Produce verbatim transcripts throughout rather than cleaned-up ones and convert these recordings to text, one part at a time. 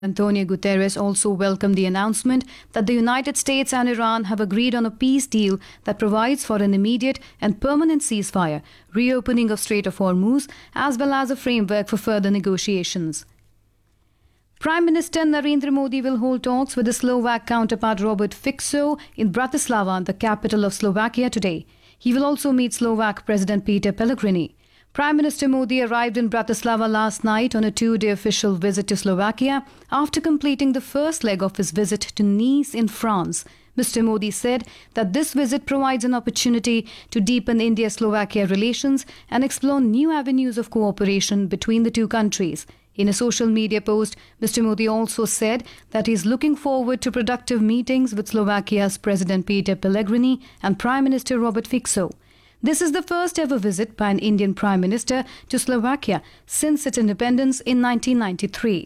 Antonio Guterres also welcomed the announcement that the United States and Iran have agreed on a peace deal that provides for an immediate and permanent ceasefire, reopening of Strait of Hormuz, as well as a framework for further negotiations. Prime Minister Narendra Modi will hold talks with his Slovak counterpart Robert Fico in Bratislava, the capital of Slovakia, today. He will also meet Slovak President Peter Pellegrini. Prime Minister Modi arrived in Bratislava last night on a two-day official visit to Slovakia after completing the first leg of his visit to Nice in France. Mister Modi said that this visit provides an opportunity to deepen India-Slovakia relations and explore new avenues of cooperation between the two countries. In a social media post, Mister Modi also said that he is looking forward to productive meetings with Slovakia's President Peter Pellegrini and Prime Minister Robert Fico. This is the first ever visit by an Indian Prime Minister to Slovakia since its independence in nineteen ninety-three.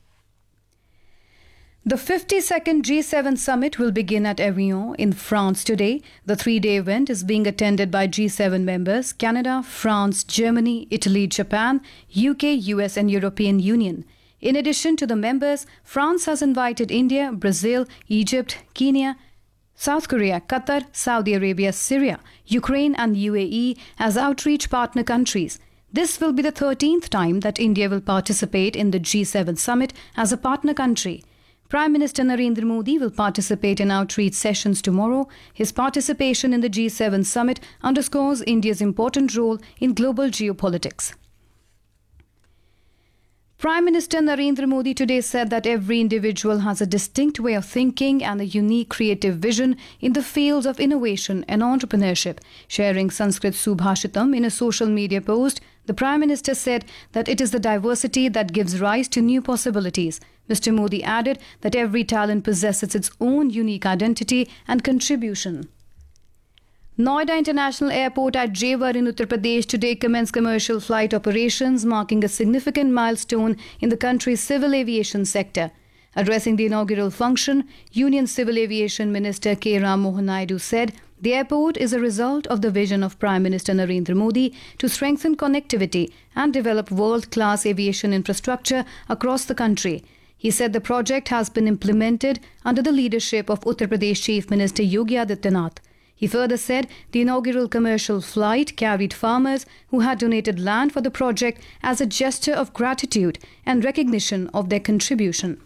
The fifty-second G seven summit will begin at Evian in France today. The three-day event is being attended by G seven members Canada, France, Germany, Italy, Japan, U K, U S and European Union. In addition to the members, France has invited India, Brazil, Egypt, Kenya, South Korea, Qatar, Saudi Arabia, Syria, Ukraine and U A E as outreach partner countries. This will be the thirteenth time that India will participate in the G seven summit as a partner country. Prime Minister Narendra Modi will participate in outreach sessions tomorrow. His participation in the G seven summit underscores India's important role in global geopolitics. Prime Minister Narendra Modi today said that every individual has a distinct way of thinking and a unique creative vision in the fields of innovation and entrepreneurship. Sharing Sanskrit Subhashitam in a social media post, the Prime Minister said that it is the diversity that gives rise to new possibilities. Mister Modi added that every talent possesses its own unique identity and contribution. Noida International Airport at Jewar in Uttar Pradesh today commenced commercial flight operations, marking a significant milestone in the country's civil aviation sector. Addressing the inaugural function, Union Civil Aviation Minister K. Ram Mohan Naidu said the airport is a result of the vision of Prime Minister Narendra Modi to strengthen connectivity and develop world-class aviation infrastructure across the country. He said the project has been implemented under the leadership of Uttar Pradesh Chief Minister Yogi Adityanath. He further said the inaugural commercial flight carried farmers who had donated land for the project as a gesture of gratitude and recognition of their contribution.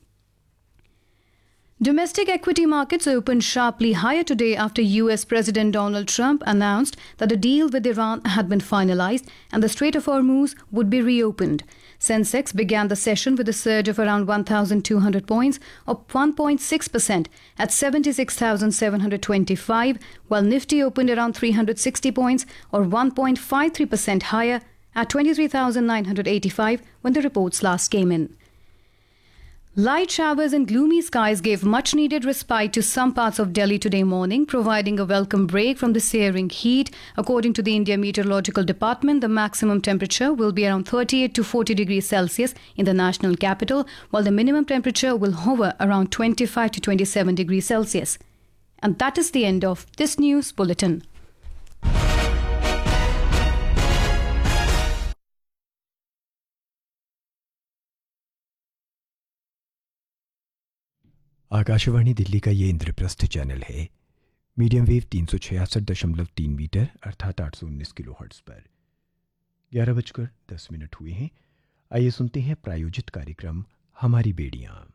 Domestic equity markets opened sharply higher today after U S President Donald Trump announced that a deal with Iran had been finalized and the Strait of Hormuz would be reopened. Sensex began the session with a surge of around one thousand two hundred points, up one point six percent at seventy-six thousand seven hundred twenty-five, while Nifty opened around three hundred sixty points or one point five three percent higher at twenty-three thousand nine hundred eighty-five when the reports last came in. Light showers and gloomy skies gave much-needed respite to some parts of Delhi today morning, providing a welcome break from the searing heat. According to the India Meteorological Department, the maximum temperature will be around thirty-eight to forty degrees Celsius in the national capital, while the minimum temperature will hover around twenty-five to twenty-seven degrees Celsius. And that is the end of this news bulletin. Akashvani Delhi का ये Indraprastha channel है। Medium wave तीन सौ छियासठ दशमलव तीन metre अर्थात आठ सौ उन्नीस किलो हर्ट्ज पर। ग्यारह बजकर दस मिनट हुए हैं। आइए सुनते हैं प्रायोजित कार्यक्रम हमारी बेड़ियाँ।